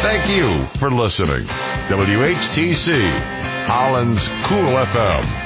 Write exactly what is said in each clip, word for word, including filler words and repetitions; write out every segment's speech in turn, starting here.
Thank you for listening. W H T C, Holland's Cool F M.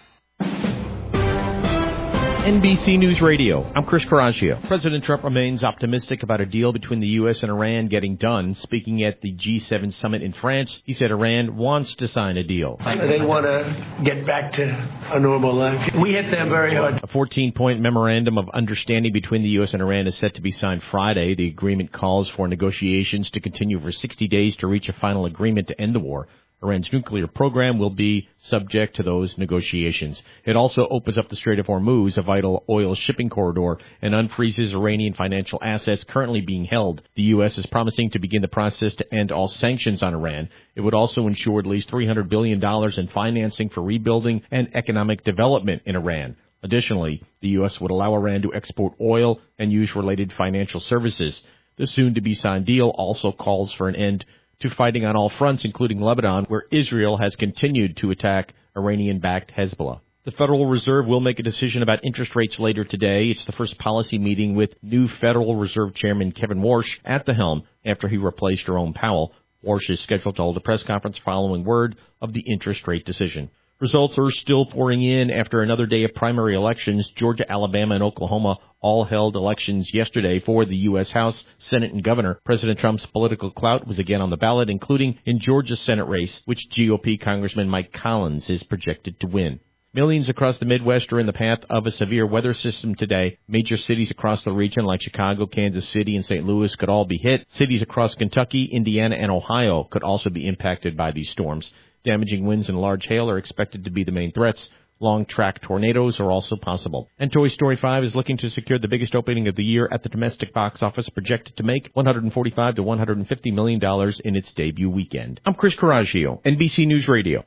N B C News Radio. I'm Chris Coraggio. President Trump remains optimistic about a deal between the U S and Iran getting done. Speaking at the G seven summit in France, he said Iran wants to sign a deal. They want to get back to a normal life. We hit them very hard. A fourteen-point memorandum of understanding between the U S and Iran is set to be signed Friday. The agreement calls for negotiations to continue for sixty days to reach a final agreement to end the war. Iran's nuclear program will be subject to those negotiations. It also opens up the Strait of Hormuz, a vital oil shipping corridor, and unfreezes Iranian financial assets currently being held. The U S is promising to begin the process to end all sanctions on Iran. It would also ensure at least three hundred billion dollars in financing for rebuilding and economic development in Iran. Additionally, the U S would allow Iran to export oil and use related financial services. The soon-to-be-signed deal also calls for an end to fighting on all fronts, including Lebanon, where Israel has continued to attack Iranian-backed Hezbollah. The Federal Reserve will make a decision about interest rates later today. It's the first policy meeting with new Federal Reserve Chairman Kevin Warsh at the helm after he replaced Jerome Powell. Warsh is scheduled to hold a press conference following word of the interest rate decision. Results are still pouring in after another day of primary elections. Georgia, Alabama, and Oklahoma all held elections yesterday for the U S House, Senate, and Governor. President Trump's political clout was again on the ballot, including in Georgia's Senate race, which G O P Congressman Mike Collins is projected to win. Millions across the Midwest are in the path of a severe weather system today. Major cities across the region like Chicago, Kansas City, and Saint Louis could all be hit. Cities across Kentucky, Indiana, and Ohio could also be impacted by these storms. Damaging winds and large hail are expected to be the main threats. Long-track tornadoes are also possible. And Toy Story five is looking to secure the biggest opening of the year at the domestic box office, projected to make one hundred forty-five to one hundred fifty million dollars in its debut weekend. I'm Chris Coraggio, N B C News Radio.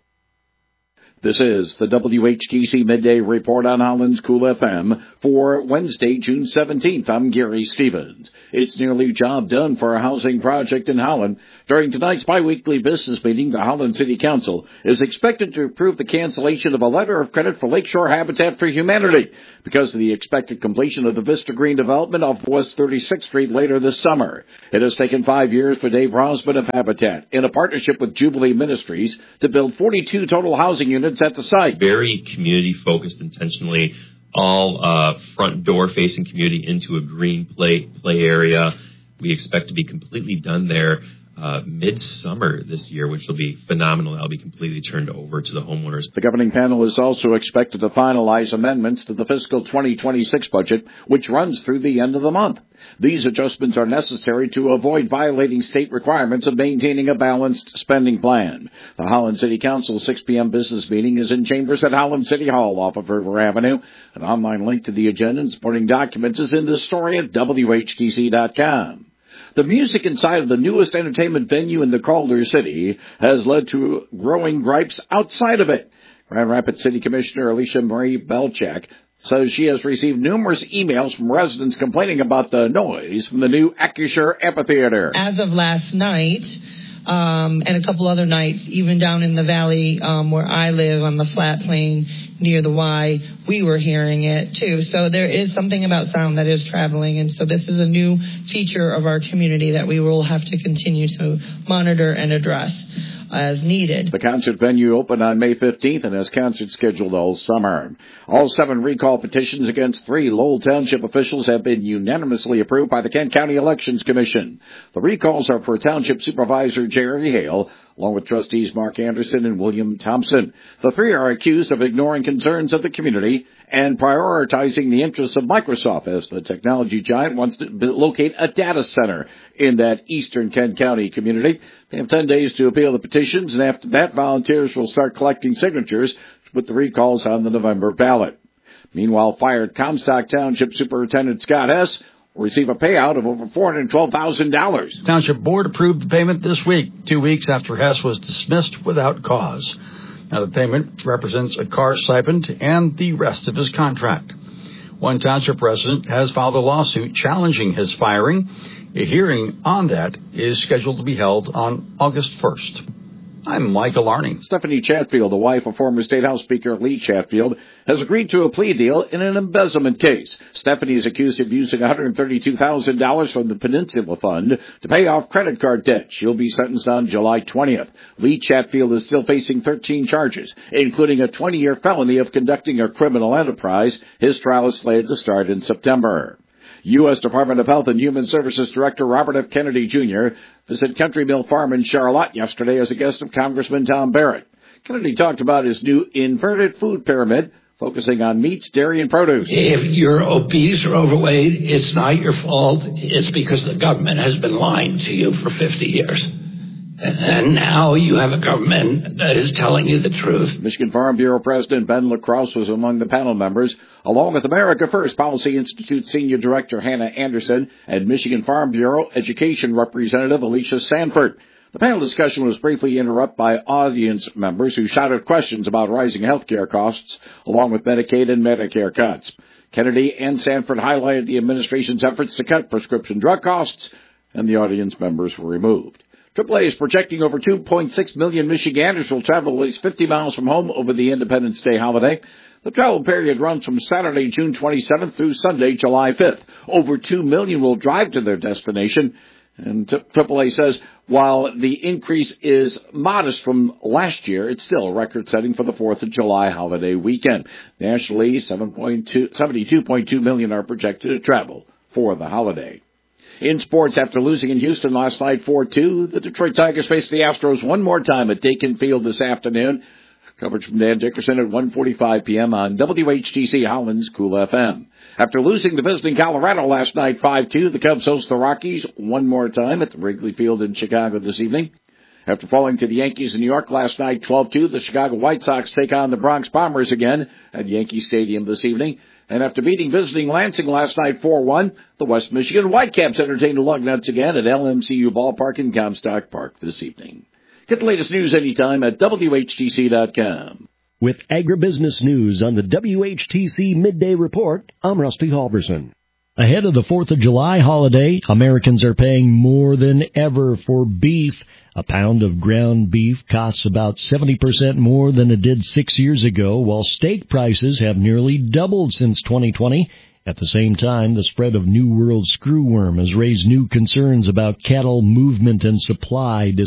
This is the W H T C Midday Report on Holland's Cool F M for Wednesday, June seventeenth. I'm Gary Stevens. It's nearly job done for a housing project in Holland. During tonight's biweekly business meeting, the Holland City Council is expected to approve the cancellation of a letter of credit for Lakeshore Habitat for Humanity because of the expected completion of the Vista Green development off West thirty-sixth Street later this summer. It has taken five years for Dave Rosman of Habitat, in a partnership with Jubilee Ministries, to build forty-two total housing units at the site. Very community-focused, intentionally, all uh, front door-facing community into a green play play area. We expect to be completely done there uh, mid-summer this year, which will be phenomenal. That'll be completely turned over to the homeowners. The governing panel is also expected to finalize amendments to the fiscal twenty twenty-six budget, which runs through the end of the month. These adjustments are necessary to avoid violating state requirements of maintaining a balanced spending plan. The Holland City Council six p.m. business meeting is in chambers at Holland City Hall off of River Avenue. An online link to the agenda and supporting documents is in this story at W H T C dot com. The music inside of the newest entertainment venue in the Calder City has led to growing gripes outside of it. Grand Rapids City Commissioner Alicia Marie Belchak says she has received numerous emails from residents complaining about the noise from the new Acrisure Amphitheater. As of last night, um, and a couple other nights, even down in the valley um, where I live on the flat plain near the Y, we were hearing it too. So there is something about sound that is traveling, and so this is a new feature of our community that we will have to continue to monitor and address as needed. The concert venue opened on May fifteenth and has concerts scheduled all summer. All seven recall petitions against three Lowell Township officials have been unanimously approved by the Kent County Elections Commission. The recalls are for Township Supervisor Jerry Hale, along with trustees Mark Anderson and William Thompson. The three are accused of ignoring concerns of the community and prioritizing the interests of Microsoft, as the technology giant wants to locate a data center in that eastern Kent County community. They have ten days to appeal the petitions, and after that, volunteers will start collecting signatures to put the recalls on the November ballot. Meanwhile, fired Comstock Township Superintendent Scott Hess will receive a payout of over four hundred twelve thousand dollars. Township Board approved the payment this week, two weeks after Hess was dismissed without cause. Now, the payment represents a car stipend and the rest of his contract. One township resident has filed a lawsuit challenging his firing. A hearing on that is scheduled to be held on August first. I'm Michael Arning. Stephanie Chatfield, the wife of former State House Speaker Lee Chatfield, has agreed to a plea deal in an embezzlement case. Stephanie is accused of using one hundred thirty-two thousand dollars from the Peninsula Fund to pay off credit card debt. She'll be sentenced on July twentieth. Lee Chatfield is still facing thirteen charges, including a twenty-year felony of conducting a criminal enterprise. His trial is slated to start in September. U S Department of Health and Human Services Director Robert F. Kennedy Junior visited Country Mill Farm in Charlotte yesterday as a guest of Congressman Tom Barrett. Kennedy talked about his new inverted food pyramid, focusing on meats, dairy, and produce. If you're obese or overweight, it's not your fault. It's because the government has been lying to you for fifty years. And now you have a government that is telling you the truth. Michigan Farm Bureau President Ben LaCrosse was among the panel members, along with America First Policy Institute Senior Director Hannah Anderson and Michigan Farm Bureau Education Representative Alicia Sanford. The panel discussion was briefly interrupted by audience members who shouted questions about rising health care costs, along with Medicaid and Medicare cuts. Kennedy and Sanford highlighted the administration's efforts to cut prescription drug costs, and the audience members were removed. triple A is projecting over two point six million Michiganders will travel at least fifty miles from home over the Independence Day holiday. The travel period runs from Saturday, June twenty-seventh through Sunday, July fifth. Over two million will drive to their destination. And triple A says while the increase is modest from last year, it's still record-setting for the fourth of July holiday weekend. Nationally, seventy-two point two million are projected to travel for the holiday. In sports, after losing in Houston last night four two, the Detroit Tigers face the Astros one more time at Dakin Field this afternoon. Coverage from Dan Dickerson at one forty-five p.m. on W H T C Holland's Cool F M. After losing to visiting Colorado last night five two, the Cubs host the Rockies one more time at the Wrigley Field in Chicago this evening. After falling to the Yankees in New York last night twelve two, the Chicago White Sox take on the Bronx Bombers again at Yankee Stadium this evening. And after beating visiting Lansing last night four one, the West Michigan Whitecaps entertain the Lugnuts again at L M C U Ballpark in Comstock Park this evening. Get the latest news anytime at W H T C dot com. With agribusiness news on the W H T C Midday Report, I'm Rusty Halverson. Ahead of the fourth of July holiday, Americans are paying more than ever for beef. A pound of ground beef costs about seventy percent more than it did six years ago, while steak prices have nearly doubled since twenty twenty. At the same time, the spread of New World screwworm has raised new concerns about cattle movement and supply